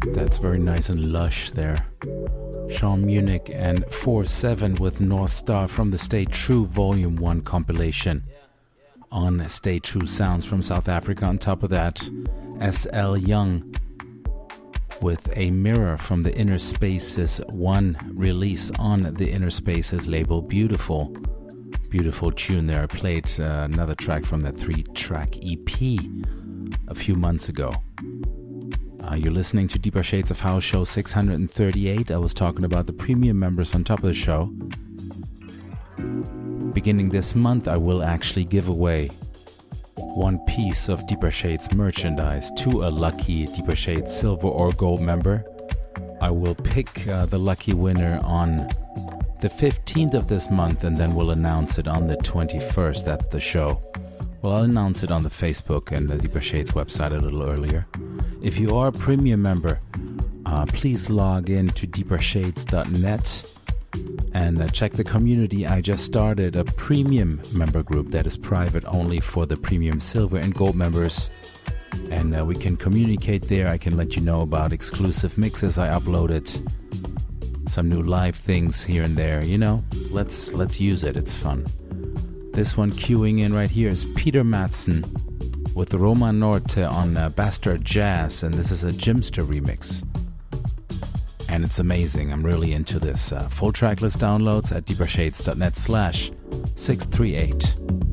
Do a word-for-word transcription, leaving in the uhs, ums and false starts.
That's very nice and lush there. Sean Munich and four seven with North Star from the Stay True Volume one compilation on Stay True Sounds from South Africa. On top of that, S L Young with A Mirror from the Inner Spaces one release on the Inner Spaces label. Beautiful, beautiful tune there. I played uh, another track from that three-track E P a few months ago. Uh, you're listening to Deeper Shades of House Show six hundred thirty-eight. I was talking about the premium members on top of the show. Beginning this month, I will actually give away one piece of Deeper Shades merchandise to a lucky Deeper Shades silver or gold member. I will pick uh, the lucky winner on the fifteenth of this month, and then we'll announce it on the twenty-first. That's the show. Well, I'll announce it on the Facebook and the Deeper Shades website a little earlier. If you are a premium member, uh, please log in to deeper shades dot net and uh, check the community. I just started a premium member group that is private only for the premium silver and gold members. And uh, we can communicate there. I can let you know about exclusive mixes I uploaded, some new live things here and there. You know, let's let's use it. It's fun. This one queuing in right here is Peter Madsen with Roma Norte on uh, Bastard Jazz, and this is a Jimster remix. And it's amazing. I'm really into this. Uh, full tracklist downloads at deeper shades dot net slash six three eight.